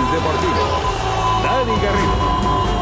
Deportivo. Dani Garrido.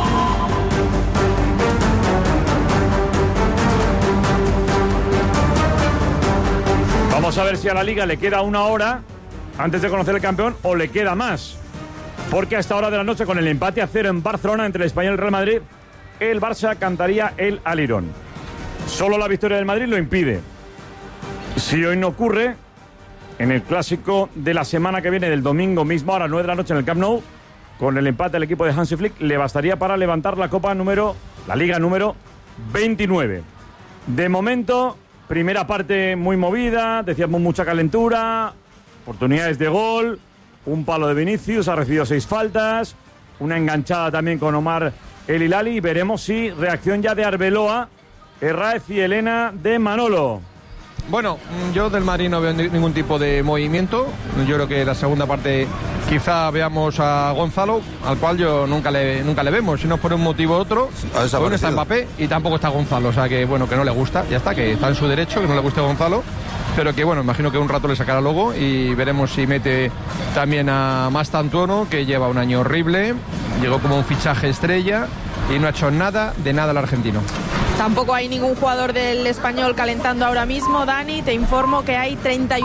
Vamos a ver si a la Liga le queda una hora antes de conocer el campeón o le queda más. Porque a esta hora de la noche, con el empate a 0 en Barcelona entre el Español y el Real Madrid, el Barça cantaría el alirón. Solo la victoria del Madrid lo impide. Si hoy no ocurre, en el clásico de la semana que viene, del domingo mismo, a las 9 de la noche en el Camp Nou, con el empate del equipo de Hansi Flick, le bastaría para levantar la Liga número 29. De momento, primera parte muy movida, decíamos mucha calentura, oportunidades de gol, un palo de Vinicius, ha recibido 6 faltas, una enganchada también con Omar El Hilali, y veremos si reacción ya de Arbeloa, Herráez y Elena de Manolo. Bueno, yo del Madrid no veo ningún tipo de movimiento. Yo creo que la segunda parte quizá veamos a Gonzalo, al cual yo nunca le vemos. Si no es por un motivo u otro, hoy no está Mbappé y tampoco está Gonzalo. O sea que, bueno, que no le gusta, ya está, que está en su derecho, que no le guste Gonzalo. Pero que, bueno, imagino que un rato le sacará luego y veremos si mete también a Mastantuono, que lleva un año horrible. Llegó como un fichaje estrella y no ha hecho nada al argentino. Tampoco hay ningún jugador del Español calentando ahora mismo, Dani. Te informo que hay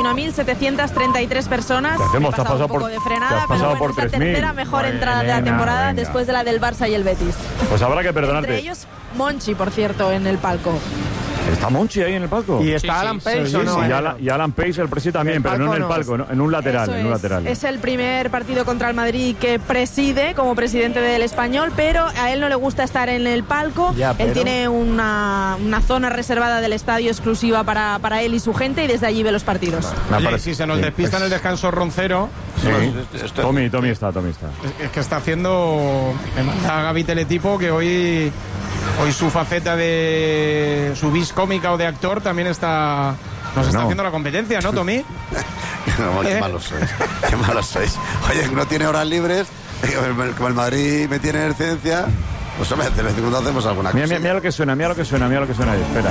31.733 personas. ¿Qué hacemos? He pasado un poco de frenada, pero bueno, es la tercera mejor entrada de la temporada después de la del Barça y el Betis. Pues habrá que perdonarte. Entre ellos, Monchi, por cierto, en el palco. ¿Está Monchi ahí en el palco? Y está Alan Pace, ¿o no? Y Alan Pace, el presi también, pero no en el palco, ¿no? En un lateral. Es el primer partido contra el Madrid que preside como presidente del Español, pero a él no le gusta estar en el palco. Él tiene una zona reservada del estadio exclusiva para él y su gente, y desde allí ve los partidos. Oye, si se nos despista en el descanso Roncero... Sí, Tommy está. Es que está haciendo... Me manda Gaby Teletipo que hoy su faceta de su vis cómica o de actor también nos está haciendo la competencia, ¿no, Tommy? Qué malos sois. Oye, no tiene horas libres, como el Madrid me tiene en excedencia, pues hombre, de vez en cuando hacemos alguna cosa. Mira lo que suena ahí, espera.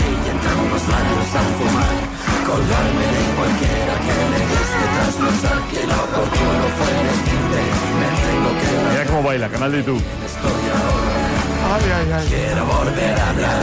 Mira cómo baila, canal de YouTube. Ay. Quiero volver a hablar.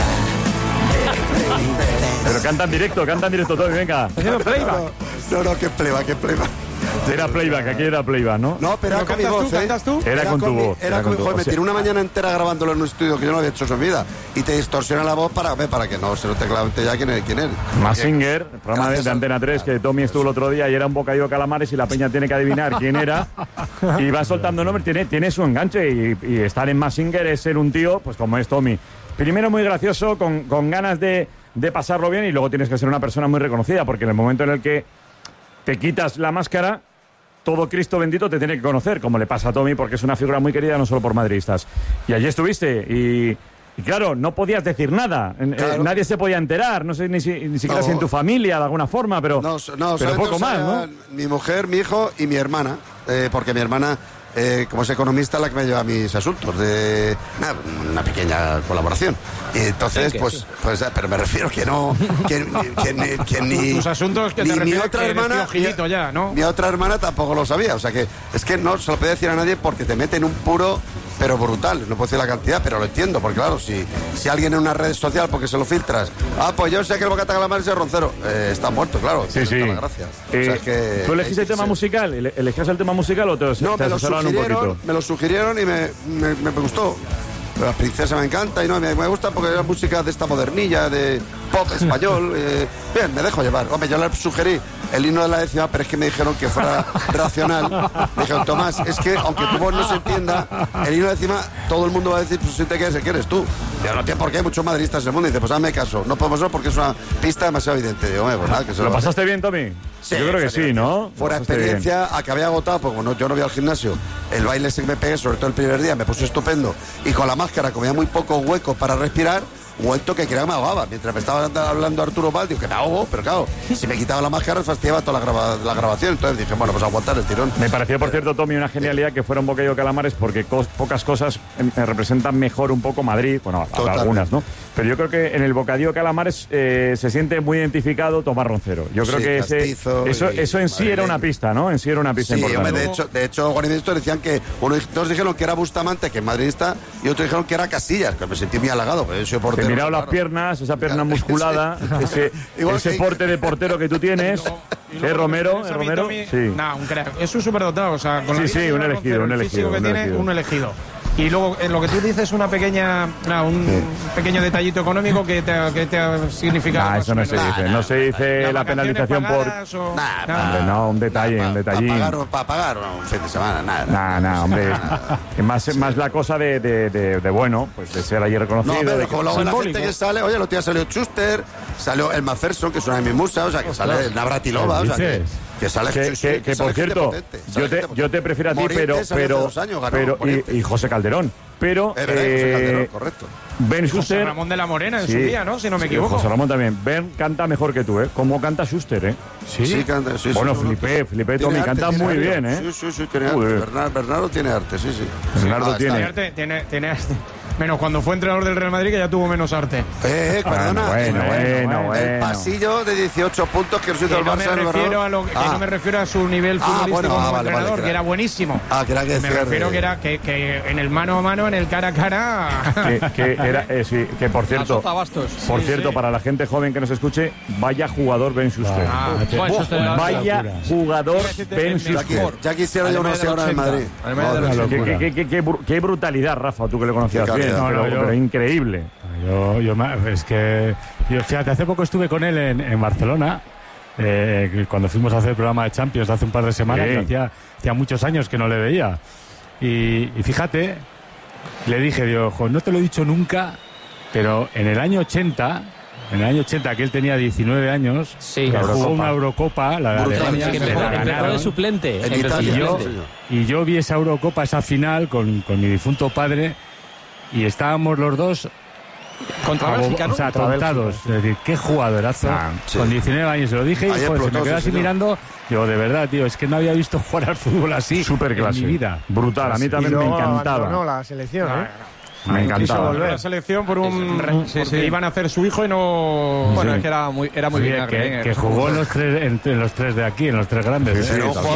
Pero canta en directo, todo, venga. Haciendo playback. No, qué playback. Era playback, aquí era playback, ¿no? No, pero era con mi voz, ¿Cantas tú? Era con tu voz. Era con mi voz. Me tiré una mañana entera grabándolo en un estudio que yo no había hecho en su vida. Y te distorsiona la voz para que no se note claramente ya quién es. Mazinger, programa de Antena 3, que Tommy estuvo el otro día y era un bocadillo de calamares y la peña tiene que adivinar quién era. Y va soltando nombres, tiene su enganche. Y estar en Mazinger es ser un tío, pues como es Tommy. Primero muy gracioso, con ganas de pasarlo bien, y luego tienes que ser una persona muy reconocida, porque en el momento en el que te quitas la máscara, todo Cristo bendito te tiene que conocer, como le pasa a Tommy, porque es una figura muy querida no solo por madridistas. Y allí estuviste y claro, no podías decir nada, claro. Nadie se podía enterar, no sé ni siquiera si en tu familia de alguna forma, pero poco más, ¿no? Mi mujer, mi hijo y mi hermana, porque mi hermana, como es economista, la que me lleva mis asuntos, de una pequeña colaboración. Y entonces, pero me refiero que no, que ni tus asuntos, que ni te mi otra hermana, ya, ¿no? Mi otra hermana tampoco lo sabía, o sea que es que no se lo podía decir a nadie porque te mete en un puro, pero brutal. No puedo decir la cantidad, pero lo entiendo, porque claro, si alguien en una red social, porque se lo filtras, pues yo sé que el bocata de calamares es Roncero, está muerto, claro. Sí. Gracias. O sea, es que ¿tú elegiste el tema musical? ¿Elegías el tema musical o te asesoraron un poquito? Me lo sugirieron y me gustó. La princesa me encanta y me gusta porque es música de esta modernilla, de pop español. Bien, me dejo llevar. Hombre, yo le sugerí el himno de la décima, pero es que me dijeron que fuera racional. Me dijeron, Tomás, es que aunque tu voz no se entienda, el himno de la décima, todo el mundo va a decir, pues si te quieres, ¿qué eres tú? Yo no tiene por qué, hay muchos madridistas en el mundo. Y dice, pues hazme caso, no podemos ver porque es una pista demasiado evidente. Digo, pues nada, que se ¿Lo pasaste bien, Tommy? Sí, yo creo que sí, ¿no? Fuera experiencia, acabé agotado, porque yo no voy al gimnasio. El baile ese que me pegué, sobre todo el primer día, me puse estupendo. Y con la máscara, como había muy pocos huecos para respirar, un momento que creía que me ahogaba. Mientras me estaba hablando Arturo Val, digo que me ahogo, pero claro, si me quitaba la máscara fastidiaba toda la grabación. Entonces dije, bueno, pues aguantar el tirón. Me pareció, por cierto, Tommy, una genialidad que fuera un bocadillo de calamares, porque pocas cosas representan mejor un poco Madrid, bueno, algunas, ¿no? Pero yo creo que en el bocadillo de calamares se siente muy identificado Tomás Roncero. Yo creo que eso en sí era una pista, ¿no? En sí era una pista importante. Hombre, de hecho, Juan y Víctor decían que dos dijeron que era Bustamante, que es madridista, y otros dijeron que era Casillas, que me sentí muy halagado. Pues soy portero. Te he mirado las piernas, esa pierna musculada, ese porte de portero que tú tienes. ¿Es Romero? Sí. No, un crack. Es un superdotado, o sea, con un elegido. Un elegido. Y luego, en lo que tú dices, un pequeño detallito económico que te ha significado. Eso no se dice. No se dice la penalización por. Hombre, no, un detallín. Para pagar un fin de semana, nada, hombre. Es más la cosa de bueno, pues de ser allí reconocido. No, pero luego la gente que sale, oye, el otro día salió Schuster, salió el Macpherson, que es una de mis musas, o sea, que sale Navratilova, o sea, que sale que por cierto, yo te prefiero a ti, pero y José Calderón, pero José Calderón, correcto. Ben Schuster, José Ramón de la Morena en su día, ¿no? Si no me equivoco. José Ramón también. Ben canta mejor que tú, ¿eh? ¿Cómo canta Schuster, eh? Sí, canta. Sí, bueno, flipé, Tommy, canta muy bien, ¿eh? Sí, tiene arte. Bernardo tiene arte, sí. Bernardo tiene arte. Menos cuando fue entrenador del Real Madrid, que ya tuvo menos arte. Perdona. Bueno. El pasillo de 18 puntos que nos hizo el Barça. No me refiero a su nivel futbolístico como entrenador, que era buenísimo. Me refiero que en el mano a mano, en el cara a cara. que por cierto, para la gente joven que nos escuche, vaya jugador Ben Schuster. Vaya jugador Ben Schuster. Ya quisiera yo una ahora en Madrid. Qué brutalidad, Rafa, tú que le conocías bien. Pero increíble. Fíjate, hace poco estuve con él en Barcelona, cuando fuimos a hacer el programa de Champions hace un par de semanas, que hacía muchos años que no le veía. Y fíjate, le dije, no te lo he dicho nunca, pero en el año 80, que él tenía 19 años, jugó una Eurocopa, la de Alemania, que empezó de suplente. Y yo vi esa Eurocopa, esa final, con mi difunto padre, y estábamos los dos contra Bélgica, ¿no? O sea, tontados. Es decir, qué jugadorazo. Con 19 años se lo dije y se me quedó así mirando. Yo, de verdad, tío, es que no había visto jugar al fútbol así en mi vida. Brutal, a mí también me encantaba. No, la selección, Me encantaba. Volver a la selección porque iban a hacer su hijo y no. Bueno, es que era muy bien. Que jugó en los tres de aquí, en los tres grandes.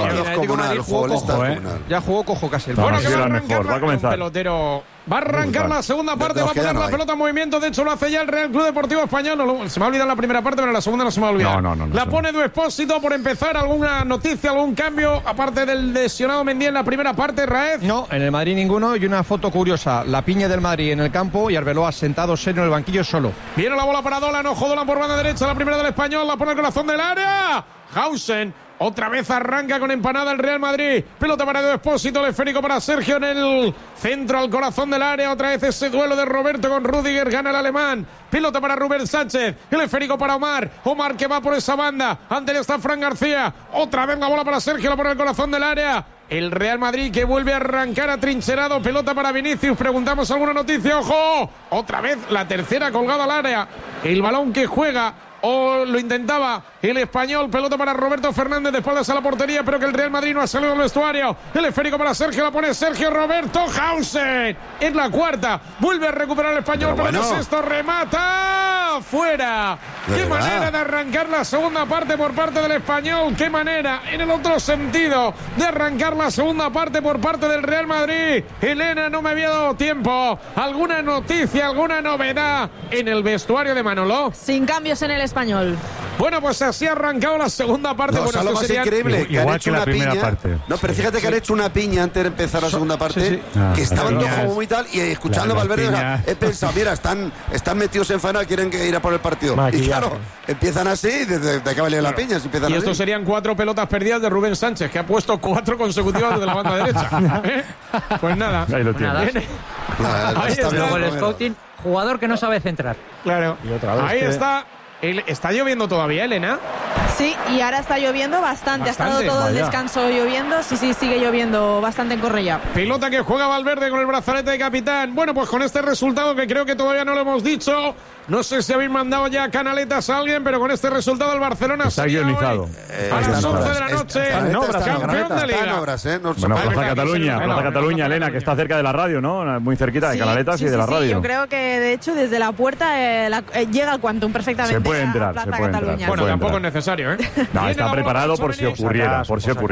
Ya jugó cojo casi. Bueno, que va a comenzar. Pelotero. Va a arrancar la segunda parte, va a poner la pelota en movimiento. De hecho, lo hace ya el Real Club Deportivo Español. Se me ha olvidado la primera parte, pero la segunda no se me ha olvidado. La pone Du Expósito. Por empezar, ¿alguna noticia, algún cambio? Aparte del lesionado Mendy en la primera parte, Raez. No, en el Madrid ninguno. Y una foto curiosa: la piña del Madrid en el campo y Arbeloa sentado serio en el banquillo solo. Viene la bola para Dolan. Ojo, Dolan por banda derecha. La primera del Español. La pone al corazón del área. Hausen. Otra vez arranca con empanada el Real Madrid. Pelota para Du Expósito, el esférico para Sergio en el centro al corazón del área. Otra vez ese duelo de Roberto con Rüdiger. Gana el alemán. Pelota para Rubén Sánchez. El esférico para Omar. Omar que va por esa banda. Ante él está Fran García. Otra vez la bola para Sergio. La pone al corazón del área. El Real Madrid que vuelve a arrancar atrincherado. Pelota para Vinicius. Preguntamos alguna noticia. ¡Ojo! Otra vez la tercera colgada al área. El balón que juega. Lo intentaba el español. Pelota para Roberto Fernández de espaldas a la portería, pero que el Real Madrid no ha salido del vestuario. El esférico para Sergio, la pone Sergio Roberto. Hausen es la cuarta. Vuelve a recuperar el español, pero no es esto. Remata fuera. Qué manera de arrancar la segunda parte por parte del español. Qué manera, en el otro sentido, de arrancar la segunda parte por parte del Real Madrid. Elena, no me había dado tiempo. ¿Alguna noticia, alguna novedad en el vestuario de Manolo? Sin cambios en el español. Bueno, pues así ha arrancado la segunda parte. No, bueno, lo más increíble, que han hecho una piña. No, pero fíjate que han hecho una piña antes de empezar la segunda parte, que estaban todos como muy tal, y escuchando a Valverde, he pensado, mira, están metidos en faena, quieren ir a por el partido. Y claro, empiezan así, desde que vale la piña. Y estos serían 4 pelotas perdidas de Rubén Sánchez, que ha puesto 4 consecutivas desde la banda derecha. Pues nada. Ahí lo tiene. Ahí está. Luego el scouting, jugador que no sabe centrar. Claro. Ahí está. ¿Está lloviendo todavía, Elena? Sí, y ahora está lloviendo bastante. Ha estado todo el descanso lloviendo. Sí, sigue lloviendo bastante en Cornellá. Pelota que juega Valverde con el brazalete de capitán. Bueno, pues con este resultado que creo que todavía no lo hemos dicho. No sé si habéis mandado ya canaletas a alguien, pero con este resultado el Barcelona está guionizado. A las 11 de la noche, campeón de Liga. Bueno, Plaza Cataluña, Elena, que está cerca de la radio, ¿no? Muy cerquita de Canaletas y de la radio. Yo creo que, de hecho, desde la puerta llega al Quantum perfectamente. Se puede entrar, Bueno, tampoco es necesario, ¿eh? No, está preparado por si ocurriera.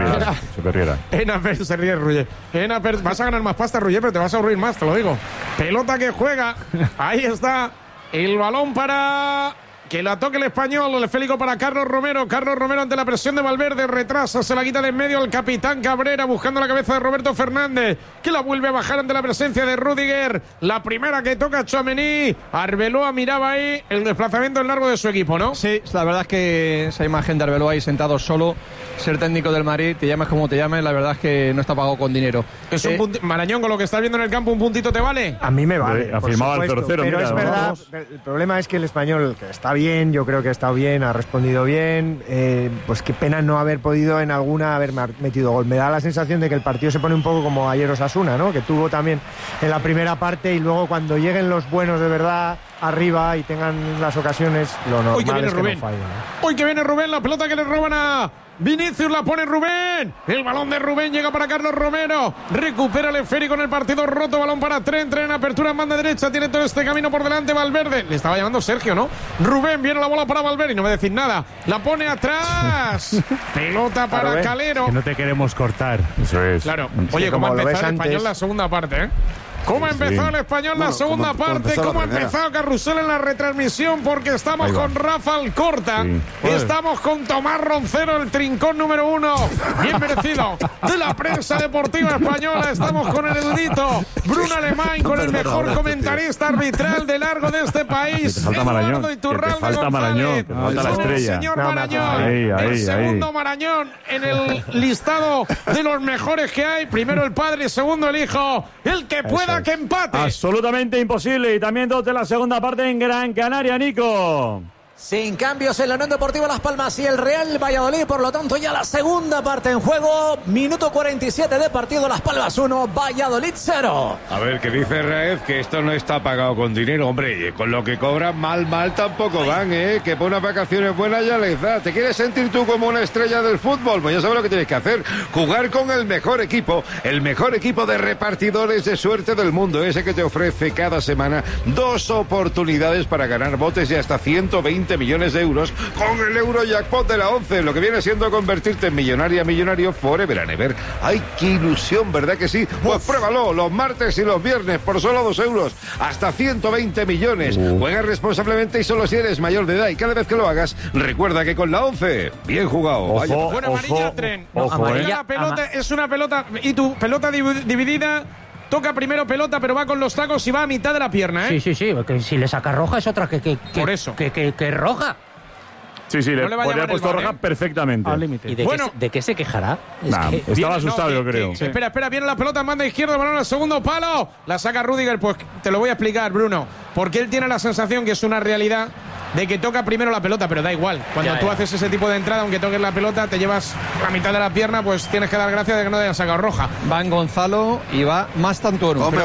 Enaper se ríe, Ruller. Enaper, vas a ganar más pasta, Ruller, pero te vas a aburrir más, te lo digo. Pelota que juega. Ahí está. El balón para que la toque el español, el esférico para Carlos Romero. Carlos Romero ante la presión de Valverde, retrasa, se la quita de en medio el capitán Cabrera buscando la cabeza de Roberto Fernández, que la vuelve a bajar ante la presencia de Rüdiger. La primera que toca Tchouaméni. Arbeloa miraba ahí el desplazamiento en largo de su equipo, ¿no? Sí, la verdad es que esa imagen de Arbeloa ahí sentado solo, ser técnico del Madrid, te llames como te llames, la verdad es que no está pagado con dinero. Es un Marañón, con lo que estás viendo en el campo, ¿un puntito te vale? A mí me vale. Ha firmado el 0-0. Pero mira, es verdad, el problema es que el español, que está bien, yo creo que está bien, ha respondido bien, pues qué pena no haber podido en alguna haber metido gol. Me da la sensación de que el partido se pone un poco como ayer Osasuna, ¿no? Que tuvo también en la primera parte y luego cuando lleguen los buenos de verdad arriba y tengan las ocasiones, lo normal es que no fallen, ¿no? Hoy que viene Rubén, la pelota que le roban a Vinicius, la pone Rubén. El balón de Rubén llega para Carlos Romero. Recupera el esférico en el partido roto. Balón para Trent en apertura en banda derecha. Tiene todo este camino por delante Valverde. Le estaba llamando Sergio, ¿no? Rubén, viene la bola para Valverde y no me decís nada. La pone atrás. Pelota para Calero. Que no te queremos cortar. Eso es. Claro. Oye, ¿cómo ha empezado el español la segunda parte, eh? ¿Cómo ha empezado el español la segunda parte? ¿Cómo ha empezado Carrusel en la retransmisión? Porque estamos con Rafa Alcorta, estamos con Tomás Roncero, el trincón número 1, bien merecido, de la prensa deportiva española. Estamos con el erudito Bruno Alemán, con el mejor comentarista arbitral de largo de este país, Eduardo Iturralde González. Falta la estrella. Señor Marañón, el segundo Marañón en el listado de los mejores que hay. Primero el padre, segundo el hijo, el que pueda que empate. Absolutamente imposible. Y también dos de la segunda parte en Gran Canaria, Nico. Sin cambios en la Unión Deportiva Las Palmas y el Real Valladolid, por lo tanto ya la segunda parte en juego. Minuto 47 de partido, Las Palmas 1, Valladolid 0. A ver, que dice Raez que esto no está pagado con dinero, hombre, con lo que cobran mal tampoco van, que por unas vacaciones buenas ya les da. ¿Te quieres sentir tú como una estrella del fútbol? Pues ya sabes lo que tienes que hacer, jugar con el mejor equipo de repartidores de suerte del mundo, ese que te ofrece cada semana 2 oportunidades para ganar botes de hasta 120 millones de euros con el Eurojackpot de la 11, lo que viene siendo convertirte en millonario forever and ever. ¡Ay, qué ilusión!, ¿verdad que sí? Pues pruébalo los martes y los viernes por solo 2 euros, hasta 120 millones. Juega responsablemente y solo si eres mayor de edad, y cada vez que lo hagas, recuerda que con la 11, bien jugado. Buena amarilla, Tren. La pelota es una pelota, y tu pelota dividida. Toca primero pelota, pero va con los tacos y va a mitad de la pierna, ¿eh? Sí, porque si le saca roja es otra por eso. Que roja. Sí, le podría haber puesto roja perfectamente. Al límite. ¿Y de qué se quejará? Estaba asustado, yo creo. Sí. Espera, viene la pelota en banda izquierda, balón al segundo palo. La saca Rüdiger, pues te lo voy a explicar, Bruno. Porque él tiene la sensación, que es una realidad, de que toca primero la pelota, pero da igual. Cuando tú haces ese tipo de entrada, aunque toques la pelota, te llevas la mitad de la pierna, pues tienes que dar gracias de que no te hayan sacado roja. Van Gonzalo y va Mastantuono. Pero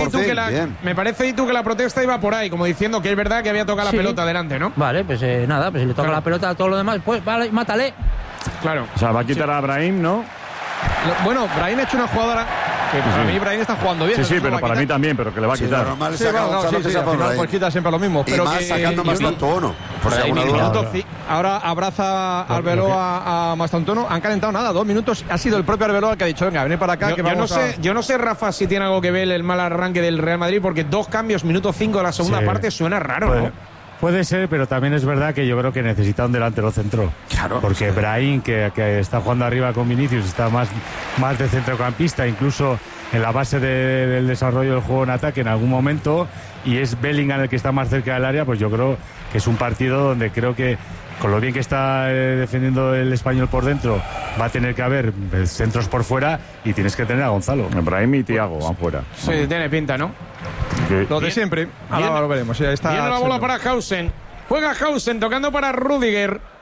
me parece y tú que la protesta iba por ahí, como diciendo que es verdad que había tocado la pelota delante, ¿no? Vale, pues nada, pues si le toca la pelota a todo lo demás, pues vale, mátale. Claro. O sea, va a quitar a Brahim, ¿no? Bueno, Brahim ha hecho una jugadora que para mí Brahim está jugando bien. Sí, pero para mí también, pero que le va a quitar. Normal, pues quita siempre lo mismo. Pero más sacando Mastantuono. Por si alguna duda. Ahora abraza a Arbeloa a Mastantuono. Han calentado nada, 2 minutos. Ha sido el propio Arbeloa el que ha dicho, venga, venid para acá. Yo no sé, Rafa, si tiene algo que ver el mal arranque del Real Madrid, porque 2 cambios, minuto 5 de la segunda parte, suena raro, ¿no? Puede ser, pero también es verdad que yo creo que necesita un delantero centro. Claro. Porque Brahim, que está jugando arriba con Vinicius, está más de centrocampista, incluso en la base del desarrollo del juego en ataque en algún momento, y es Bellingham el que está más cerca del área, pues yo creo que es un partido donde creo que, con lo bien que está defendiendo el español por dentro, va a tener que haber centros por fuera y tienes que tener a Gonzalo. Brahim y Thiago van fuera. Sí, tiene pinta, ¿no? Lo de siempre. Ahora lo veremos. Viene la bola para Hausen. Juega Hausen tocando para Rüdiger.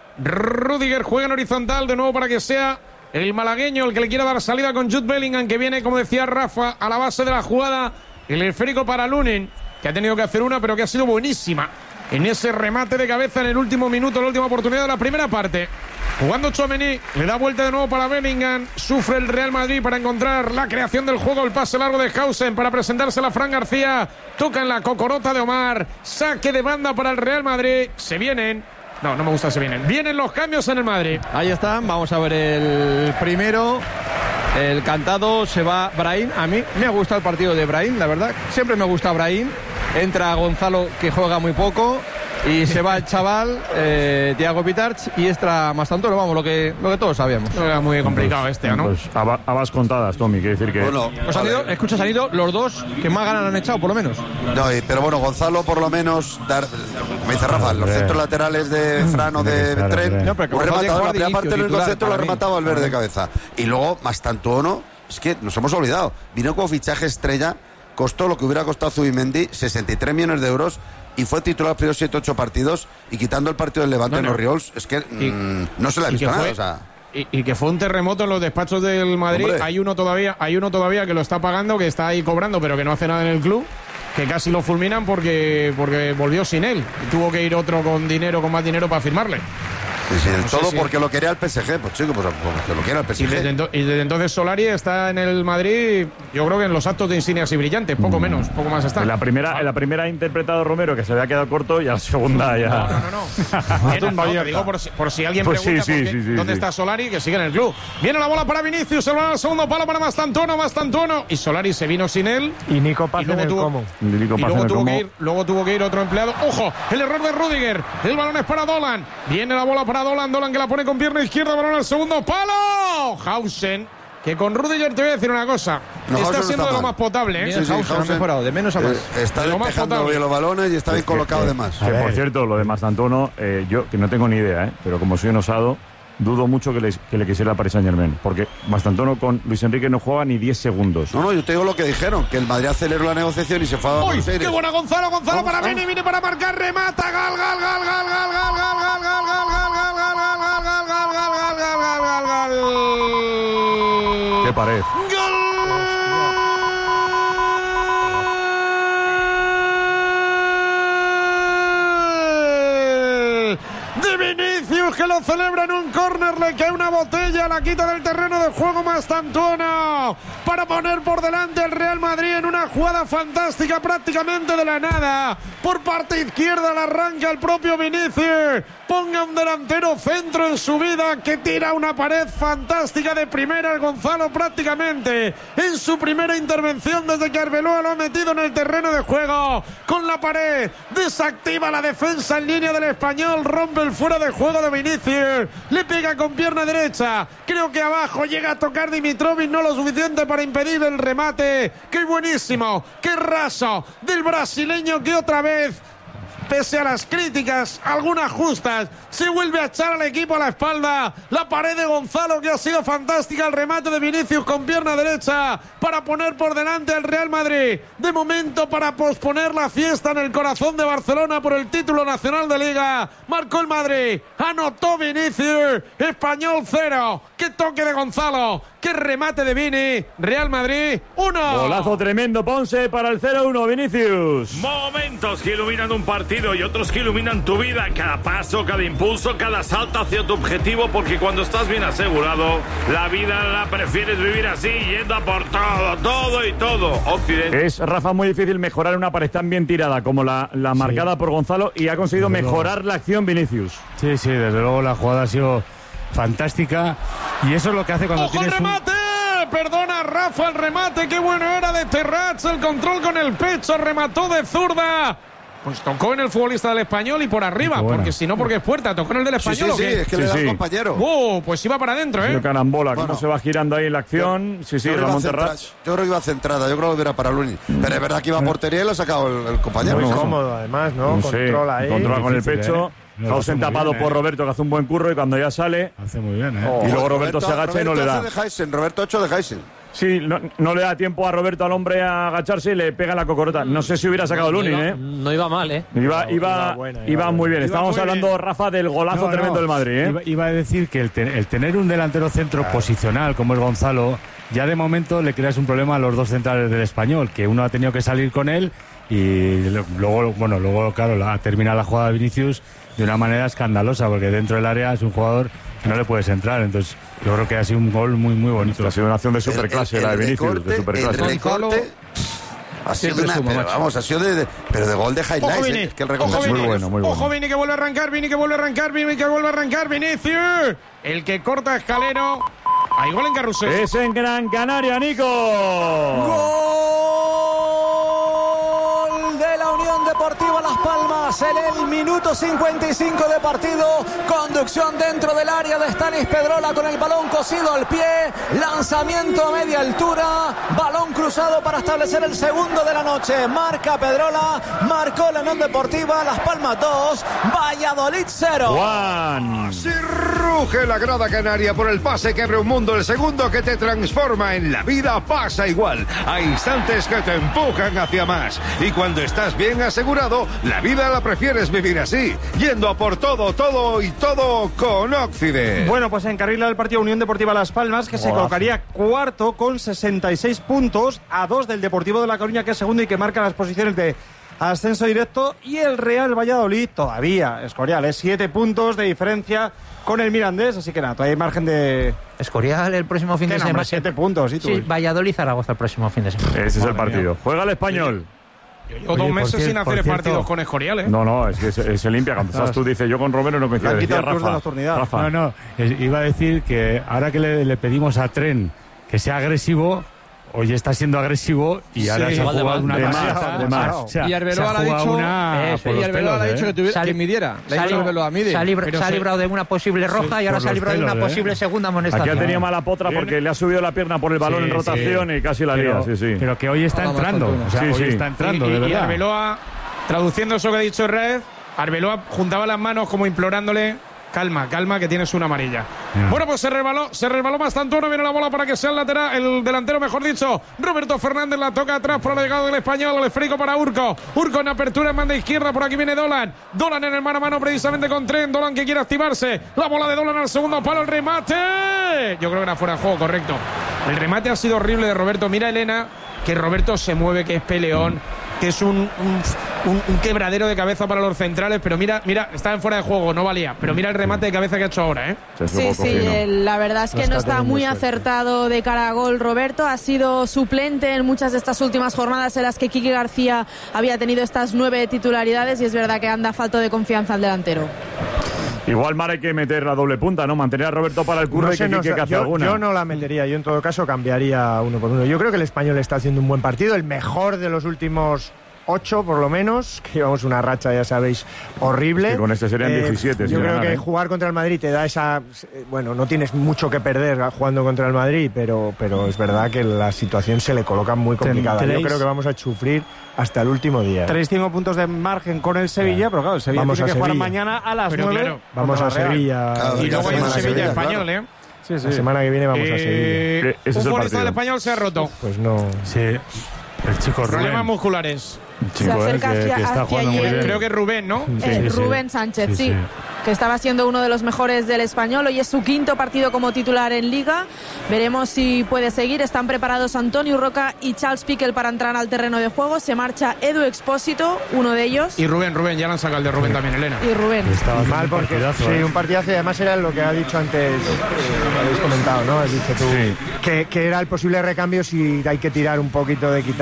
Rüdiger juega en horizontal de nuevo para que sea el malagueño el que le quiera dar salida con Jude Bellingham, que viene, como decía Rafa, a la base de la jugada. El esférico para Lunin, que ha tenido que hacer una, pero que ha sido buenísima en ese remate de cabeza en el último minuto, la última oportunidad de la primera parte. Jugando Tchouaméni, le da vuelta de nuevo para Bellingham. Sufre el Real Madrid para encontrar la creación del juego. El pase largo de Hausen para presentársela a Fran García. Toca en la cocorota de Omar. Saque de banda para el Real Madrid. Se vienen. No me gusta se vienen. Vienen los cambios en el Madrid. Ahí están, vamos a ver el primero. El cantado, se va Brahim. A mí me ha gustado el partido de Brahim, la verdad. Siempre me gusta Brahim. Entra Gonzalo, que juega muy poco. Y se va el chaval, Thiago Pitarch, y extra Mastantoro, vamos, lo que todos sabíamos. Era muy complicado ¿no? Pues habas contadas, Tommy, quiere decir que... Bueno, pues han ido los dos que más ganas han echado, por lo menos. No, pero bueno, Gonzalo por lo menos, como dice Rafa, los centros laterales de Fran o de Tren, no, pero un rematado, la primera parte del titular, centro lo ha mí. rematado al verde de cabeza. Y luego Mastantuono, es que nos hemos olvidado, vino como fichaje estrella, costó lo que hubiera costado Zubimendi, 63 millones de euros, y fue titular los primeros 7-8 partidos, y quitando el partido del Levante en los Riols, es que no se le ha visto nada, o sea... Y que fue un terremoto en los despachos del Madrid. Hombre. Hay uno todavía que lo está pagando, que está ahí cobrando, pero que no hace nada en el club, que casi lo fulminan porque volvió sin él. Tuvo que ir otro con más dinero para firmarle. Sí, No sé todo si- porque lo quería el PSG, pues chico, pues porque lo quiera el PSG. Y desde entonces Solari está en el Madrid, yo creo que en los actos de insignias y brillantes, poco más está. En la primera ha interpretado Romero, que se había quedado corto, y a la segunda ya... No, te digo por si alguien Pues pregunta sí, dónde está Solari, que sigue en el club. Viene la bola para Vinicius, el balón al segundo palo para Mastantuono, y Solari se vino sin él. Y Nico Paz en el como. Luego tuvo que ir otro empleado. ¡Ojo! El error de Rüdiger. El balón es para Dolan. Viene la bola para Dolan que la pone con pierna izquierda. Balón al segundo palo. Hausen, que con Rüdiger te voy a decir una cosa. No, está Hausen siendo está de lo mal. más potable, ¿eh? Sí, Hausen ha mejorado, de menos a más. Está De lo más despejando potable. bien los balones y está bien colocado de más. Que, por cierto, lo de Mastantuono, yo que no tengo ni idea, pero como soy un osado, dudo mucho que le quisiera el Paris Saint-Germain, porque Mastantuono con Luis Enrique no juega ni 10 segundos. No, yo te digo lo que dijeron, que el Madrid aceleró la negociación y se fue a ¡Uy! Buenos Aires. ¡Qué buena Gonzalo para Vini! Viene para marcar, remata, gal. ¡Qué pared! De Vinicius, que lo celebra en un córner, le cae una botella, la quita del terreno de juego Mastantuono para poner por delante al Real Madrid en una jugada fantástica prácticamente de la nada. Por parte izquierda la arranca el propio Vinicius, ponga un delantero centro en su vida, que tira una pared fantástica de primera el Gonzalo prácticamente en su primera intervención desde que Arbeloa lo ha metido en el terreno de juego. Con la pared desactiva la defensa en línea del Español, rompe el fuera de juego de Vinicius, le pega con pierna derecha, creo que abajo llega a tocar Dimitrovic, no lo suficiente para impedir el remate. ¡Qué buenísimo! ¡Qué raso del brasileño, que otra vez, pese a las críticas, algunas justas, se vuelve a echar al equipo a la espalda! La pared de Gonzalo, que ha sido fantástica, el remate de Vinicius con pierna derecha para poner por delante al Real Madrid. De momento, para posponer la fiesta en el corazón de Barcelona por el título nacional de Liga. Marcó el Madrid, anotó Vinicius, Español 0. ¡Qué toque de Gonzalo! ¡Qué remate de Vini! Real Madrid 1. Golazo tremendo, Ponce, para el 0-1, Vinicius. Momentos que iluminan un partido y otros que iluminan tu vida. Cada paso, cada impulso, cada salto hacia tu objetivo, porque cuando estás bien asegurado, la vida la prefieres vivir así, yendo a por todo y todo. Occidente. Es, Rafa, muy difícil mejorar una pared tan bien tirada como la marcada por Gonzalo, y ha conseguido mejorar la acción Vinicius. Sí, desde luego la jugada ha sido fantástica, y eso es lo que hace cuando ¡Ojo, tienes el remate! Perdona, Rafa, el remate, qué bueno era de Terrats, el control con el pecho, remató de zurda. Pues tocó en el futbolista del Español y por arriba, porque si no, porque es puerta, tocó en el del Español. Sí, es que le da al compañero. Pues iba para adentro, Pero carambola, Bueno. cómo se va girando ahí en la acción. Yo creo Ramón que iba Terrats. yo creo que iba centrada, yo creo que era para Lunin. Pero es verdad que iba a portería y lo ha sacado el compañero. Muy cómodo, además, ¿no? No sé, Controla ahí. controla con el Difícil, pecho. Lo Hausen hace muy tapado bien, por Roberto, que hace un buen curro, y cuando ya sale, Hace muy bien, y luego Roberto se agacha y no le da. Roberto 8 de Heisen. Sí, no le da tiempo a Roberto al hombre a agacharse y le pega la cocorota. No sé si hubiera sacado Lunin, ¿eh? No iba mal, ¿eh? Iba muy bien. Estábamos hablando, Rafa, del golazo tremendo del Madrid, ¿eh? Iba a decir que el tener un delantero centro posicional como es Gonzalo, ya de momento le creas un problema a los dos centrales del Español, que uno ha tenido que salir con él y luego claro, ha terminado la jugada de Vinicius de una manera escandalosa, porque dentro del área es un jugador que no le puedes entrar. Entonces yo creo que ha sido un gol muy muy bonito. Ha sido una acción de superclase, la de Vinicius, de superclase. El recorte ha sido pero de gol de highlights. Ojo, Vini. Es que el recorte es muy bueno, muy bueno. Ojo, Vini, que vuelve a arrancar, Vini, que vuelve a arrancar, Vinicius. El que corta Escalero. Hay gol en Carrusel. Es en Gran Canaria, Nico. Gol de la Unión Deportiva Las Palmas en el minuto 55 de partido. Conducción dentro del área de Stanis Pedrola con el balón cosido al pie. Lanzamiento a media altura. Balón cruzado para establecer el segundo de la noche. Marca Pedrola. Marcó la Unión Deportiva Las Palmas 2. Valladolid 0. Juan. Si ruge la grada canaria por el pase que abre un mundo, el segundo que te transforma en la vida pasa igual. Hay instantes que te empujan hacia más. Y cuando estás bien asegurado, la vida la prefieres vivir así, yendo a por todo con Occident. Bueno, pues encarrila el partido Unión Deportiva Las Palmas, que se colocaría cuarto con 66 puntos, a 2 del Deportivo de La Coruña, que es segundo y que marca las posiciones de ascenso directo, y el Real Valladolid todavía, Escorial, 7 puntos de diferencia con el Mirandés, así que nada, todavía hay margen de... Escorial el próximo fin de semana. 7 puntos, Sí, Valladolid-Zaragoza el próximo fin de semana. Ese es el partido. Juega el Español. Llevo 2 meses sin hacer partidos con Escorial, ¿eh? No, es que se limpia. Cuando estás tú, dices, yo con Romero no coincido. Decía Rafa. No, iba a decir que ahora que le pedimos a Tren que sea agresivo, hoy está siendo agresivo y ahora se ha jugado una de más. O sea, y Arbeloa le ha dicho que midiera. Se ha librado de una posible roja y ahora se ha librado de una posible segunda amonestación. Aquí ha tenido mala potra porque le ha subido la pierna por el balón en rotación y casi la lía. Pero que hoy está entrando. O sea, hoy está entrando, de verdad. Y Arbeloa, traduciendo eso que ha dicho Red, Arbeloa juntaba las manos como implorándole: calma, que tienes una amarilla. Bueno, pues se resbaló bastante. Ahora viene la bola para que sea el delantero, mejor dicho. Roberto Fernández la toca atrás para la llegada del Español. El esférico para Urco en apertura en banda izquierda. Por aquí viene Dolan en el mano a mano precisamente con Tren. Dolan que quiere activarse. La bola de Dolan al segundo palo. El remate. Yo creo que era fuera de juego, correcto. El remate ha sido horrible de Roberto. Mira, Elena, que Roberto se mueve, que es peleón, que es un quebradero de cabeza para los centrales, pero mira, estaba en fuera de juego, no valía, pero mira el remate de cabeza que ha hecho ahora, ¿eh? Sí, la verdad es que no está muy acertado de cara a gol Roberto, ha sido suplente en muchas de estas últimas jornadas en las que Quique García había tenido estas 9 titularidades y es verdad que anda falto de confianza al delantero. Igual Mar hay que meter la doble punta, ¿no? Mantener a Roberto para el curro y que hace alguna. Yo no la metería, yo en todo caso cambiaría 1 por 1. Yo creo que el Español está haciendo un buen partido, el mejor de los últimos 8 por lo menos, que llevamos una racha, ya sabéis, horrible. Sí, con este serían 17. Yo creo que jugar contra el Madrid te da esa... Bueno, no tienes mucho que perder jugando contra el Madrid, pero es verdad que la situación se le coloca muy complicada. Yo creo que vamos a sufrir hasta el último día. 5 puntos de margen con el Sevilla, pero claro, el Sevilla tiene que jugar mañana a las 9. Claro, vamos a Sevilla. Y luego hay un Sevilla Español, ¿eh? Sí. La semana que viene vamos a Sevilla. Un futbolista del Español se ha roto. Pues no. Sí. El chico Rubén. Problemas musculares. Se acerca que está jugando muy bien. Creo que es Rubén, ¿no? Rubén Sánchez, sí. Que estaba siendo uno de los mejores del Español. Hoy es su 5º partido como titular en Liga. Veremos si puede seguir. Están preparados Antonio Roca y Charles Piquel para entrar al terreno de juego. Se marcha Edu Expósito, uno de ellos. Y Rubén, ya le han sacado el de Rubén también, Elena. Y Rubén. Mal porque un partidazo y además era lo que ha dicho antes, habéis comentado, ¿no? Has dicho tú que era el posible recambio si hay que tirar un poquito de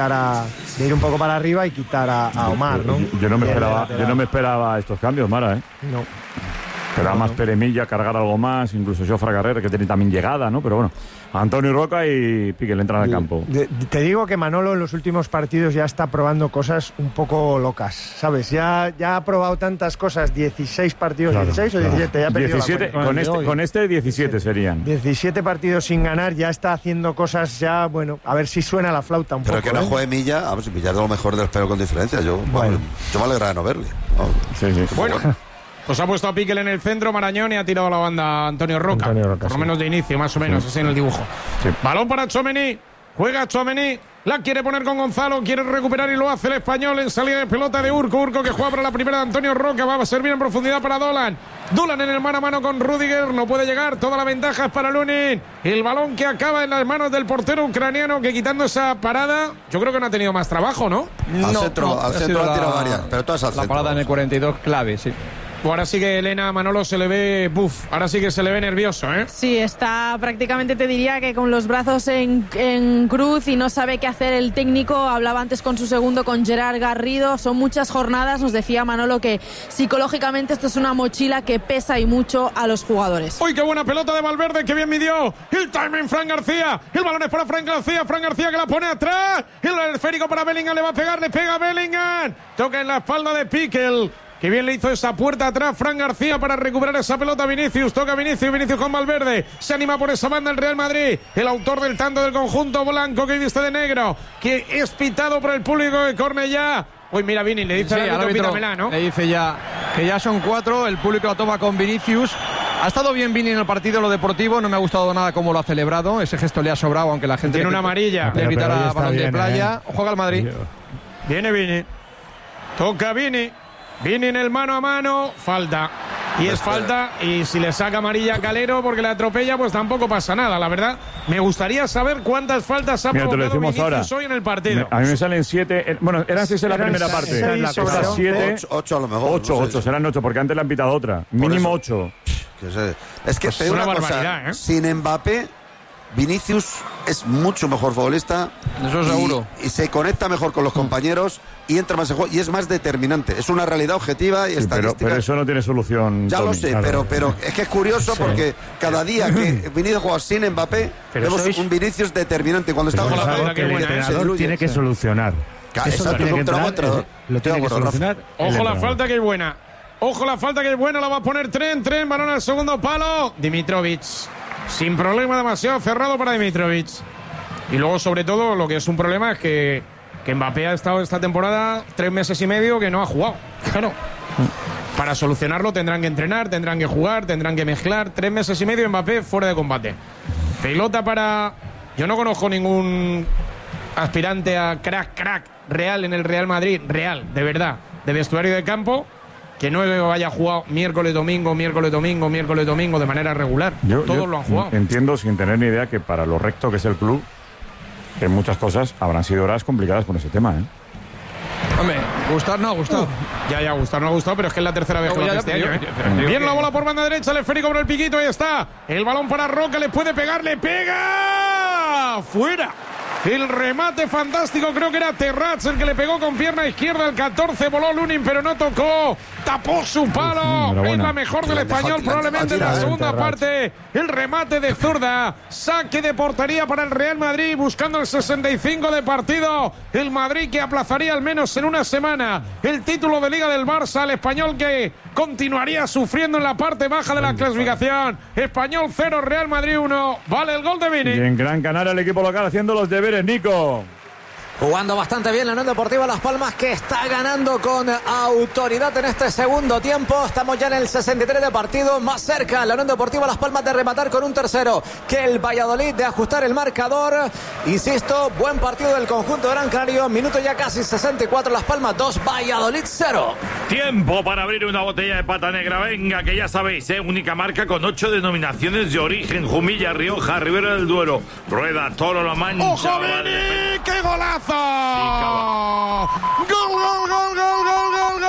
ir un poco para arriba y quitar a Omar, ¿no? Yo no me esperaba estos cambios, Mara, ¿eh? No. Pero más Peremilla, cargar algo más, incluso Jofre Carrera, que tiene también llegada, ¿no? Pero bueno, Antonio Roca y Piquel entran al campo. Te digo que Manolo en los últimos partidos ya está probando cosas un poco locas, ¿sabes? Ya ha probado tantas cosas, 16 partidos, claro, 16 o 17, ya ha perdido 17, la cuenta. Con este 17 serían. 17 partidos sin ganar, ya está haciendo cosas ya, bueno, a ver si suena la flauta un pero poco. Pero que no juegue Milla, a ver si Milla es de lo mejor del Español con diferencia. Yo me alegra de no verle. Sí. Bueno. Pues ha puesto a Piquel en el centro, Marañón, y ha tirado la banda Antonio Roca. Por lo menos de inicio, más o menos, así en el dibujo. Sí. Balón para Tchouaméni. Juega Tchouaméni. La quiere poner con Gonzalo, quiere recuperar y lo hace el español en salida de pelota de Urco. Urco que juega para la primera de Antonio Roca, va a servir en profundidad para Dolan. Dolan en el mano a mano con Rüdiger, no puede llegar, toda la ventaja es para Lunin. El balón que acaba en las manos del portero ucraniano que quitando esa parada, yo creo que no ha tenido más trabajo, ¿no? Al centro ha tirado varias, pero todas al centro. La parada en el 42 clave, sí. Ahora sí que Elena Manolo se le ve ahora sí que se le ve nervioso, ¿eh? Sí, está prácticamente, te diría que con los brazos en cruz y no sabe qué hacer el técnico. Hablaba antes con su segundo, con Gerard Garrido. Son muchas jornadas, nos decía Manolo que psicológicamente esto es una mochila que pesa y mucho a los jugadores. ¡Uy, qué buena pelota de Valverde! ¡Qué bien midió! El timing, Fran García. El balón es para Fran García que la pone atrás. El esférico para Bellingham, le va a pegar, le pega a Bellingham. Toca en la espalda de Piquel. Que bien le hizo esa puerta atrás Fran García para recuperar esa pelota. Vinicius, toca Vinicius con Valverde. Se anima por esa banda el Real Madrid. El autor del tanto del conjunto blanco que viste de negro, que es pitado por el público de Cornellá. Uy, mira, Vini, le dice al árbitro, pítamela, ¿no? Le dice ya que ya son 4, el público la toma con Vinicius. Ha estado bien Vini en el partido, lo deportivo, no me ha gustado nada cómo lo ha celebrado. Ese gesto le ha sobrado, aunque la gente... Tiene una amarilla. Le gritará balón de playa. Juega el Madrid. Viene Vini. Toca Vini. Viene en el mano a mano, falta. Y es falta, y si le saca amarilla a Calero porque le atropella, pues tampoco pasa nada, la verdad. Me gustaría saber cuántas faltas ha provocado Vinicius hoy en el partido. A mí me salen 7, bueno, eran 6 en la primera parte. 8 a lo mejor. 8, serán 8, porque antes le han pitado otra. Mínimo 8. Es que pues es una barbaridad, cosa, sin Mbappé, Vinicius es mucho mejor futbolista. Eso seguro. Y se conecta mejor con los compañeros y entra más en juego y es más determinante. Es una realidad objetiva y estadística. Pero eso no tiene solución. Ya Tony, lo sé, claro. pero es que es curioso porque cada día que Vinicius juega sin Mbappé, vemos un Vinicius determinante. Cuando está con algo que el entrenador tiene que solucionar. Eso tiene que entrar, lo tiene que solucionar. Ojo la falta que es buena. Ojo la falta que es buena, la va a poner Tren, balón al segundo palo. Dimitrovic. Sin problema, demasiado cerrado para Dimitrovic. Y luego, sobre todo, lo que es un problema es que Mbappé ha estado esta temporada 3 meses y medio que no ha jugado. Claro. Para solucionarlo tendrán que entrenar, tendrán que jugar, tendrán que mezclar. 3 meses y medio Mbappé fuera de combate. Pelota para... Yo no conozco ningún aspirante a crack real en el Real Madrid, real, de verdad, de vestuario de campo, que no haya jugado miércoles, domingo de manera regular. Todos lo han jugado. Entiendo, sin tener ni idea, que para lo recto que es el club, en muchas cosas habrán sido horas complicadas con ese tema, ¿eh? Hombre, gustar no ha gustado. Ya, gustar no ha gustado, pero es que es la tercera vez que lo hace este año, ¿eh? Bien la bola por banda derecha, el esférico por el piquito, ahí está. El balón para Roca, le puede pegar, le pega. ¡Fuera! El remate fantástico, creo que era Terrats el que le pegó con pierna izquierda al 14, voló Lunin pero no tocó, tapó su palo, es la mejor del español probablemente en la segunda parte, el remate de zurda, saque de portería para el Real Madrid buscando el 65 de partido, el Madrid que aplazaría al menos en una semana el título de Liga del Barça, el español que continuaría sufriendo en la parte baja de la clasificación, Español 0, Real Madrid 1, vale el gol de Vini. Y en Gran Canaria el equipo local haciendo los deberes, Nico. Jugando bastante bien la Unión Deportiva Las Palmas, que está ganando con autoridad en este segundo tiempo. Estamos ya en el 63 de partido, más cerca la Unión Deportiva Las Palmas de rematar con un tercero que el Valladolid, de ajustar el marcador. Insisto, buen partido del conjunto Gran Canario, minuto ya casi 64, Las Palmas 2, Valladolid 0. Tiempo para abrir una botella de pata negra, venga, que ya sabéis, única marca con 8 denominaciones de origen: Jumilla, Rioja, Ribera del Duero, Rueda, Toro, La Mancha. ¡Ojo, Vini! ¡Qué golazo! ¡Gol, gol, gol, gol, gol, gol, gol,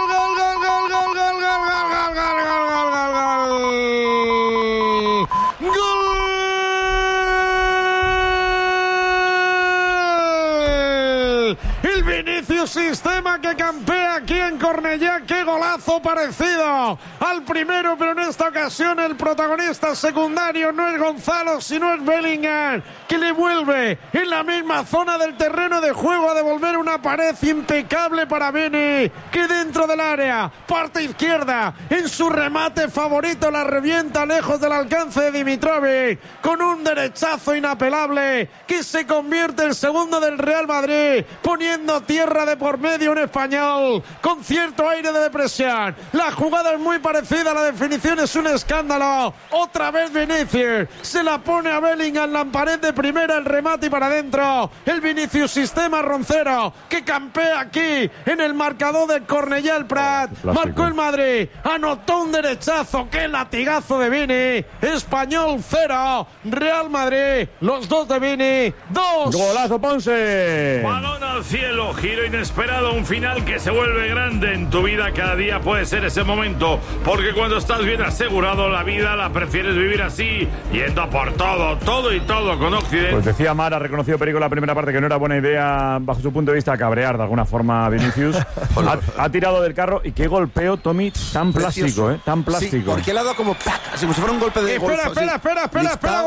el Vinicius Sistema que campea aquí en Cornellá. ¡Qué golazo parecido al primero! Pero en esta ocasión el protagonista secundario no es Gonzalo, sino es Bellingham, que le vuelve en la misma zona del terreno de juego a devolver una pared impecable para Vini, que dentro del área, parte izquierda, en su remate favorito, la revienta lejos del alcance de Dimitrovic, con un derechazo inapelable, que se convierte el segundo del Real Madrid, poniendo tierra de de por medio un español con cierto aire de depresión. La jugada es muy parecida, la definición es un escándalo. Otra vez Vinicius se la pone a Bellingham en la pared de primera, el remate y para adentro. El Vinicius sistema Roncero que campea aquí en el marcador del Cornellà el Prat. Marcó el Madrid, anotó un derechazo, qué latigazo de Vini. Español 0, Real Madrid, los dos de Vini, 2. Golazo Ponce. Balón al cielo, giro inesperado, un final que se vuelve grande en tu vida. Cada día puede ser ese momento, porque cuando estás bien asegurado la vida la prefieres vivir así, yendo por todo y todo con Occidente. Pues decía Mar, ha reconocido Perico en la primera parte que no era buena idea, bajo su punto de vista, cabrear de alguna forma a Vinicius. ha tirado del carro y qué golpeo, Tommy, tan plástico, tan plástico. Sí, porque le ha dado como ¡plac! Así como si fuera un golpe de golf. Espera,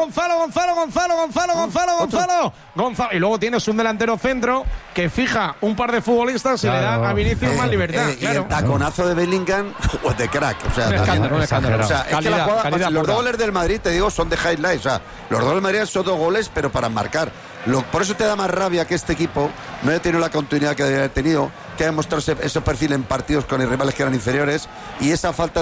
Gonzalo. Y luego tienes un delantero centro que fija un par de futbolistas y le da a Vinicius más libertad. Y el taconazo de Bellingham, de crack. O sea, un escándalo. O sea, es que la jugada, los dos goles del Madrid, te digo, son de highlights. O sea, los dos del Madrid son 2 goles, pero para marcar. Por eso te da más rabia que este equipo no haya tenido la continuidad que debería haber tenido, que haya mostrado ese perfil en partidos con rivales que eran inferiores, y esa falta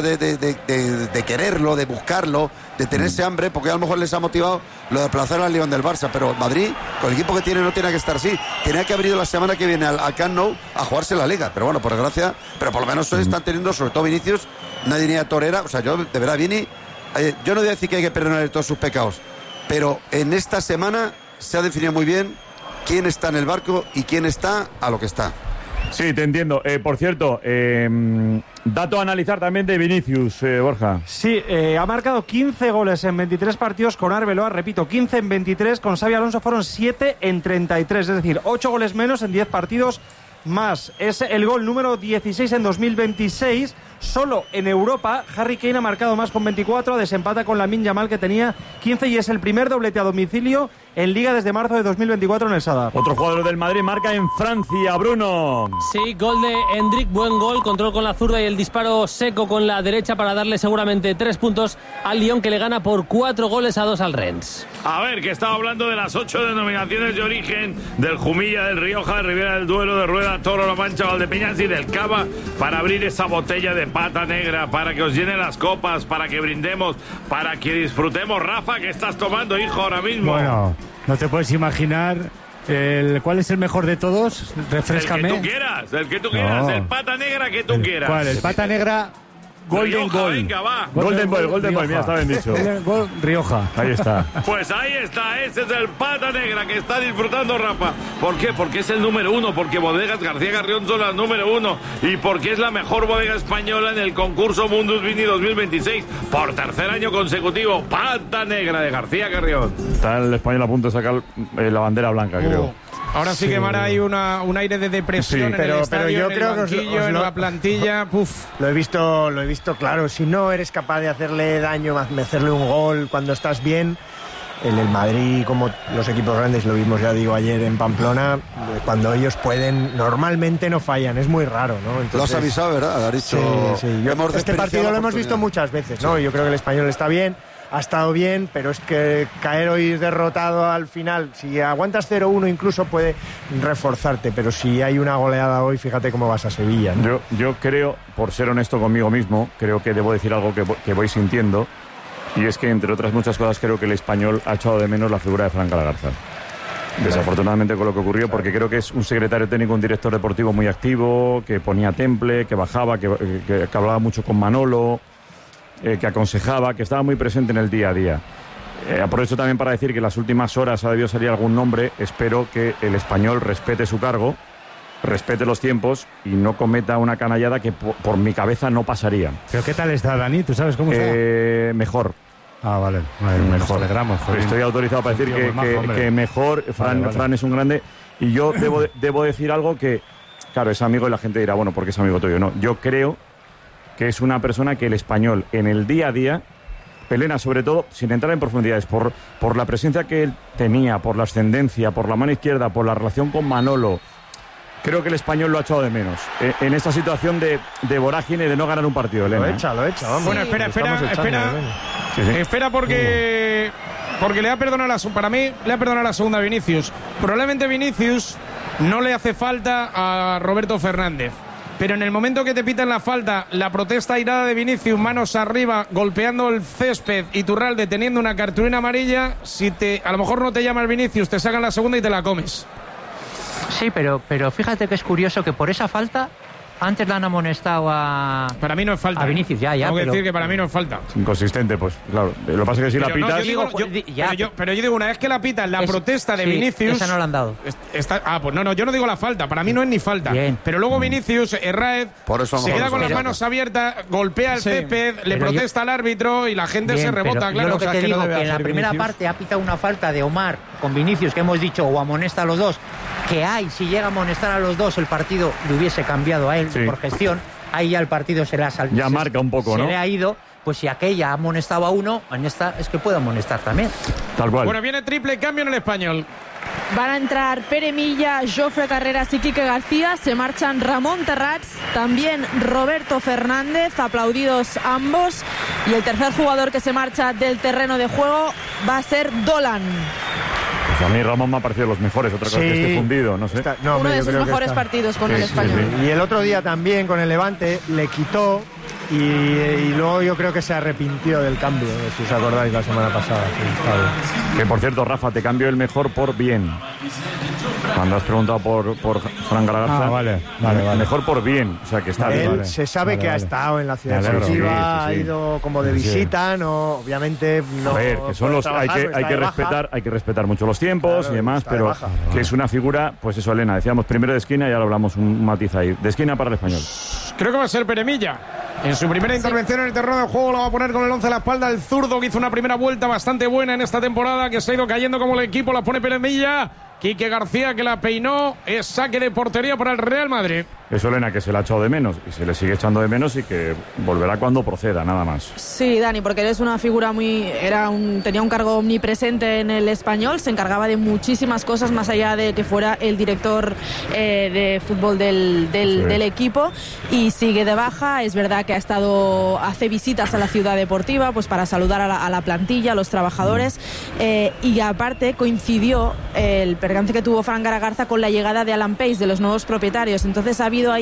de quererlo, de buscarlo, de tener ese hambre, porque a lo mejor les ha motivado lo de aplazar al León del Barça. Pero Madrid, con el equipo que tiene, no tiene que estar así. Tenía que haber ido la semana que viene al Camp Nou a jugarse la Liga. Pero bueno, por desgracia, pero por lo menos hoy están teniendo, sobre todo Vinicius, una línea torera. O sea, yo, de verdad, Vini, yo no voy a decir que hay que perdonarle todos sus pecados, pero en esta semana se ha definido muy bien quién está en el barco y quién está a lo que está. Sí, te entiendo. Por cierto, dato a analizar también de Vinicius, Borja. Sí, ha marcado 15 goles en 23 partidos con Arbeloa, repito, 15 en 23, con Xabi Alonso fueron 7 en 33, es decir, 8 goles menos en 10 partidos más. Es el gol número 16 en 2026. Solo en Europa, Harry Kane ha marcado más con 24, desempata con Lamine Yamal que tenía 15 y es el primer doblete a domicilio en Liga desde marzo de 2024 en el Sadar. Otro jugador del Madrid marca en Francia, Bruno. Sí, gol de Endrick, buen gol, control con la zurda y el disparo seco con la derecha para darle seguramente 3 puntos al Lyon, que le gana por 4-2 al Rennes. A ver, que estaba hablando de las 8 denominaciones de origen del Jumilla, del Rioja, de Ribera del Duero, de Rueda, Toro, La Mancha, Valdepeñas y del Cava, para abrir esa botella de pata negra, para que os llenen las copas, para que brindemos, para que disfrutemos. Rafa, ¿qué estás tomando, hijo, ahora mismo? Bueno, no te puedes imaginar cuál es el mejor de todos. Refréscame. El que tú quieras, el pata negra que tú quieras. ¿Cuál? El pata negra. Golden Rioja, Goal. Venga, va. Golden Boy, mira, está bien dicho. Golden Goal Rioja. Ahí está. Pues ahí está, ese es el pata negra que está disfrutando Rafa. ¿Por qué? Porque es el número 1, porque Bodegas García Carrión son las número 1 y porque es la mejor bodega española en el concurso Mundus Vini 2026 por tercer año consecutivo. Pata negra de García Carrión. Está el español a punto de sacar la bandera blanca, creo. Ahora sí que Mara hay un aire de depresión en el estadio, pero yo en creo el banquillo, en la plantilla. Lo he visto claro. Si no eres capaz de hacerle daño, hacerle un gol cuando estás bien, el Madrid, como los equipos grandes, lo vimos, ya digo, ayer en Pamplona, cuando ellos pueden, normalmente no fallan. Es muy raro, ¿no? Entonces, lo has avisado, ¿verdad? Has dicho, sí. Este partido lo hemos visto muchas veces, ¿no? Yo creo que el español está bien. Ha estado bien, pero es que caer hoy derrotado al final, si aguantas 0-1 incluso puede reforzarte, pero si hay una goleada hoy, fíjate cómo vas a Sevilla, ¿no? Yo creo, por ser honesto conmigo mismo, creo que debo decir algo que voy sintiendo, y es que, entre otras muchas cosas, creo que el español ha echado de menos la figura de Fran Calagarza. Desafortunadamente con lo que ocurrió, porque creo que es un secretario técnico, un director deportivo muy activo, que ponía temple, que bajaba, que hablaba mucho con Manolo, que aconsejaba, que estaba muy presente en el día a día. Aprovecho también para decir que en las últimas horas ha debido salir algún nombre. Espero que el español respete su cargo, respete los tiempos y no cometa una canallada que por mi cabeza no pasaría. ¿Pero qué tal está, Dani? ¿Tú sabes cómo está? Mejor. Ah, vale. Nos alegramos. Estoy autorizado para decir que mejor. Fran es un grande. Y yo debo decir algo que, claro, es amigo y la gente dirá, bueno, porque es amigo tuyo. No, yo creo que es una persona que el español en el día a día pelena, sobre todo, sin entrar en profundidades, por la presencia que él tenía, por la ascendencia, por la mano izquierda, por la relación con Manolo. Creo que el español lo ha echado de menos en esta situación de vorágine de no ganar un partido, Elena. Lo echa, vamos. Bueno, espera porque le ha perdonado para mí le ha perdonado la segunda a Vinicius. Probablemente Vinicius no le hace falta a Roberto Fernández. Pero en el momento que te pitan la falta, la protesta airada de Vinicius, manos arriba, golpeando el césped, y Iturralde teniendo una cartulina amarilla, a lo mejor no te llama el Vinicius, te sacan la segunda y te la comes. Sí, pero fíjate que es curioso que por esa falta antes le han amonestado a... Para mí no es falta. A Vinicius, ya. Tengo que decir que para mí no es falta. Inconsistente, pues claro. Lo que pasa es que si la pitas... Pero yo digo, una vez que la pitas, la protesta de Vinicius... Esa no la han dado. Pues no, yo no digo la falta. Para mí no es ni falta. Bien. Pero luego Vinicius, Herráez, se queda con las manos abiertas, golpea el césped, le protesta al árbitro y la gente se rebota, claro. Yo lo que te digo, que en la primera parte ha pitado una falta de Omar con Vinicius, que hemos dicho, o amonesta a los dos, que si llega a amonestar a los dos, el partido le hubiese cambiado a él por gestión. Ahí ya el partido se le ha saltado. Ya marca un poco, ¿no? Se le ha ido. Pues si aquella ha amonestado a uno, en esta es que puede amonestar también. Tal cual. Bueno, viene triple cambio en el Español. Van a entrar Pere Milla, Jofre Carreras y Quique García. Se marchan Ramón Terrats, también Roberto Fernández, aplaudidos ambos. Y el tercer jugador que se marcha del terreno de juego va a ser Dolan. Pues a mí Ramón me ha parecido los mejores, otra cosa que esté fundido, no sé. Uno de sus mejores partidos con el Español. Y el otro día también con el Levante le quitó y luego yo creo que se arrepintió del cambio, si os acordáis la semana pasada. Que por cierto, Rafa, te cambio el mejor por bien. Cuando has preguntado por Fran Gargarza, vale. mejor por bien, o sea que está él bien. se sabe que ha estado en la ciudad deportiva, ha ido como de visita, no, obviamente no. A ver, que son hay que respetar mucho los tiempos y demás, pero que es una figura, pues eso, Elena, decíamos primero de esquina y ahora hablamos un matiz ahí, de esquina para el Español. Creo que va a ser Pere Milla. En su primera intervención en el terreno de juego lo va a poner con el 11 a la espalda el zurdo, que hizo una primera vuelta bastante buena en esta temporada, que se ha ido cayendo como el equipo, la pone Pere Milla. Quique García, que la peinó, es saque de portería para el Real Madrid. Eso, Elena, que se la ha echado de menos y se le sigue echando de menos y que volverá cuando proceda, nada más. Sí, Dani, porque eres una figura tenía un cargo omnipresente en el Español, se encargaba de muchísimas cosas más allá de que fuera el director de fútbol del equipo, y sigue de baja. Es verdad que hace visitas a la ciudad deportiva pues para saludar a la plantilla, a los trabajadores, y aparte coincidió el percance que tuvo Fran Gargarza con la llegada de Alan Pace, de los nuevos propietarios. Entonces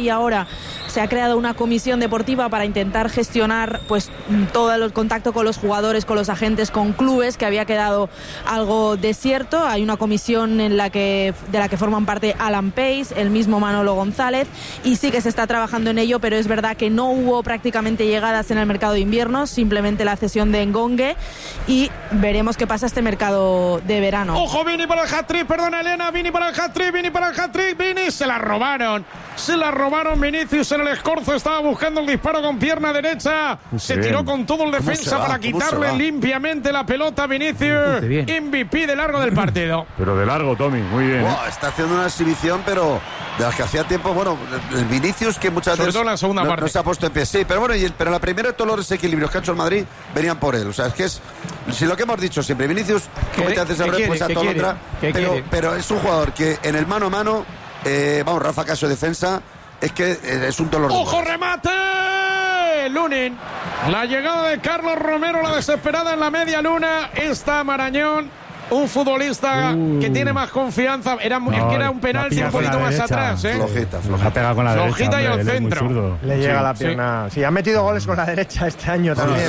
se ha creado una comisión deportiva para intentar gestionar pues todo el contacto con los jugadores, con los agentes, con clubes, que había quedado algo desierto. Hay una comisión de la que forman parte Alan Pace, el mismo Manolo González, y sí que se está trabajando en ello, pero es verdad que no hubo prácticamente llegadas en el mercado de invierno, simplemente la cesión de Ngongue, y veremos qué pasa este mercado de verano. ¡Ojo, Vini para el hat-trick! Perdona, Elena, Vini para el hat-trick, Vini, se la robaron Vinicius en el escorzo, estaba buscando el disparo con pierna derecha, se tiró con todo el defensa para quitarle limpiamente la pelota a Vinicius, MVP de largo del partido. Pero de largo, Tommy, muy bien. Está haciendo una exhibición, pero de las que hacía tiempo, el Vinicius, que muchas veces la segunda parte no se ha puesto en pie, sí, pero pero la primera, todos los desequilibrios que ha hecho el Madrid venían por él, o sea, es que si lo que hemos dicho siempre, Vinicius comete antes el respuesta a todo otra, pero es un jugador que en el mano a mano, Rafa Caso defensa, es que es un dolor. ¡Ojo, remate! Lunin. La llegada de Carlos Romero, la desesperada en la media luna. Está Marañón, un futbolista que tiene más confianza. Es que era un penalti un poquito más atrás, Flojita. Ha pegado con la flojita derecha, y al centro. Le llega la pierna. Sí, ha metido goles con la derecha este año también.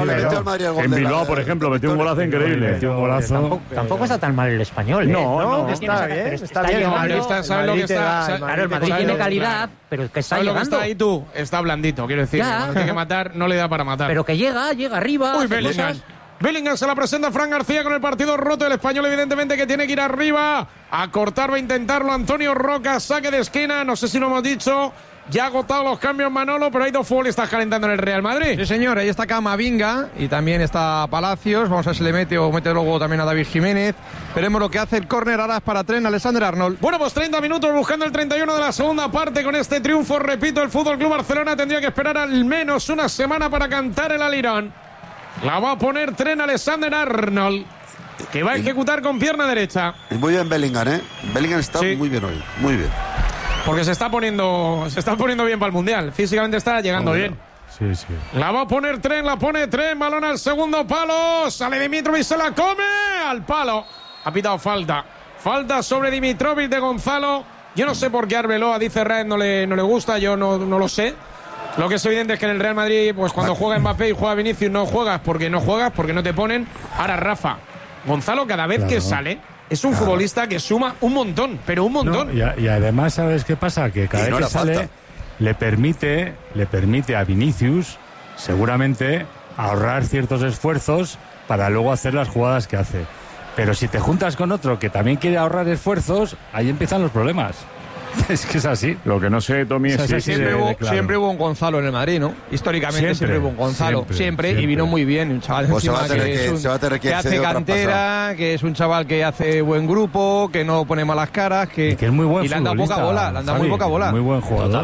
En Bilbao, por ejemplo, metió un golazo increíble. Tampoco está tan mal el Español. No, está bien. Está bien. ¿Sabes lo que está? Claro, el Madrid tiene calidad, pero que está llegando. Lo que está ahí tú, está blandito, quiero decir. Cuando tiene que matar, no le da para matar. Pero que llega arriba. Uy, Bellingham se la presenta a Fran García con el partido roto. El Español, evidentemente, que tiene que ir arriba. A cortar, va a intentarlo Antonio Roca. Saque de esquina, no sé si lo hemos dicho. Ya ha agotado los cambios Manolo, pero hay dos futbolistas calentando en el Real Madrid. Sí, señor, ahí está Camavinga y también está Palacios. Vamos a ver si le mete o mete luego también a David Jiménez. Veremos lo que hace el córner. Ahora es para Trent Alexander-Arnold. Bueno, pues 30 minutos buscando el 31 de la segunda parte con este triunfo. Repito, el FC Barcelona tendría que esperar al menos una semana para cantar el alirón. La va a poner Trent Alexander-Arnold, que va a ejecutar con pierna derecha. Y muy bien Bellingham, Bellingham está muy bien hoy, muy bien. Porque se está poniendo bien para el Mundial. Físicamente está llegando bien. Sí. La va a poner Trent, balón al segundo palo. Sale Dimitrovic, se la come al palo. Ha pitado falta. Falta sobre Dimitrovic de Gonzalo. Yo no sé por qué Arbeloa, dice Raed, no le gusta, yo no lo sé. Lo que es evidente es que en el Real Madrid, pues cuando juega Mbappé y juega Vinicius, no juegas porque no te ponen. Ahora Rafa, Gonzalo cada vez que sale es un futbolista que suma un montón, pero un montón. No, y además, ¿sabes qué pasa? Que cada vez que sale le permite a Vinicius seguramente ahorrar ciertos esfuerzos para luego hacer las jugadas que hace. Pero si te juntas con otro que también quiere ahorrar esfuerzos, ahí empiezan los problemas. Es que es así. Lo que no sé, Tommy, es si siempre hubo un Gonzalo en el Madrid, ¿no? Históricamente siempre hubo un Gonzalo. Siempre. Y vino muy bien. Un chaval encima que hace cantera, que es un chaval que hace buen grupo, que no pone malas caras, que es muy buen y le han dado poca bola. Le han dado muy poca bola. Muy buen jugador.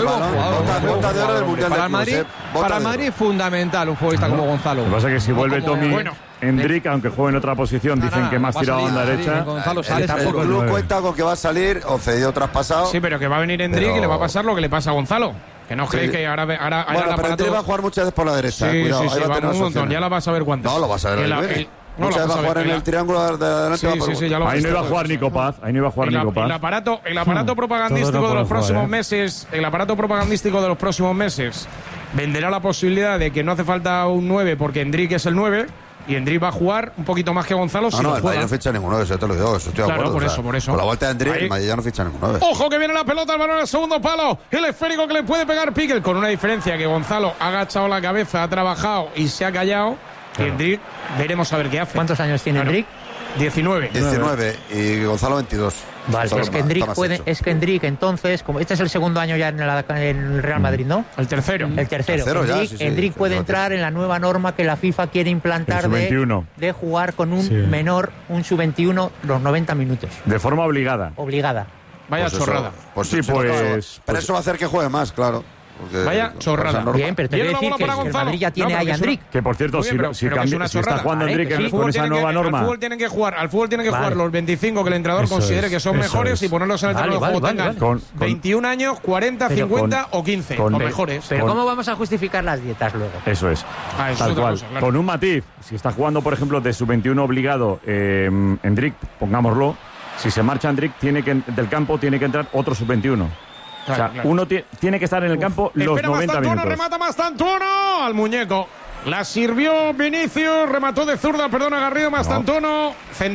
Para el Madrid es fundamental un futbolista como Gonzalo. Lo que pasa es que si vuelve Tommy... Endrick, aunque juegue en otra posición, dicen que más tirado a banda derecha. El club cuenta con que va a salir o cedido o traspasado. Sí, pero que va a venir Endrick y le va a pasar lo que le pasa a Gonzalo. Que no cree que ahora bueno, pero Endrick va a jugar muchas veces por la derecha. Sí, cuidado, sí, va a tener un montón. Ya la vas a ver cuántas. No, lo vas a ver. Muchas veces va a jugar en el triángulo de adelante. Ahí no iba a jugar Nico Paz. El aparato propagandístico de los próximos meses. El aparato propagandístico de los próximos meses venderá la posibilidad de que no hace falta un 9 porque Endrick es el 9. Y Endrick va a jugar un poquito más que Gonzalo. No, el Madrid no ficha ningún 9, eso te lo digo, eso estoy de acuerdo. Por eso. Con la vuelta de Endrick, el Madrid ya no ficha ningún 9. Ojo que viene la pelota, el balón al segundo palo. El esférico que le puede pegar Piquel, con una diferencia que Gonzalo ha agachado la cabeza, ha trabajado y se ha callado. Y Endrick, veremos a ver qué hace. ¿Cuántos años tiene Endrick? 19 y Gonzalo 22. Vale, es que Endrick entonces, como este es el segundo año ya en el Real Madrid, ¿no? El tercero. Endrick puede entrar en la nueva norma que la FIFA quiere implantar de jugar con un menor, un sub-21, los 90 minutos. De forma obligada. Vaya chorrada. Pero eso va a hacer que juegue más, claro. Vaya chorrada. Bien, pero te voy a decir que el Madrid ya tiene ahí a Endrick. Que por cierto, si está jugando Endrick con esa nueva norma. Al fútbol tienen que jugar los 25 que el entrenador considere que son mejores y ponerlos en el terreno de juego. Tengan 21 años, 40, 50 o 15 o mejores. Pero ¿cómo vamos a justificar las dietas luego? Eso es. Tal cual. Con un matiz. Si está jugando, por ejemplo, de sub-21 obligado Endrick, pongámoslo. Si se marcha Endrick del campo, tiene que entrar otro sub-21. Uno tiene que estar en el campo los 90 minutos. Remata Mastantuono al muñeco. La sirvió Vinicius, remató de zurda, Garrido Mastantuono.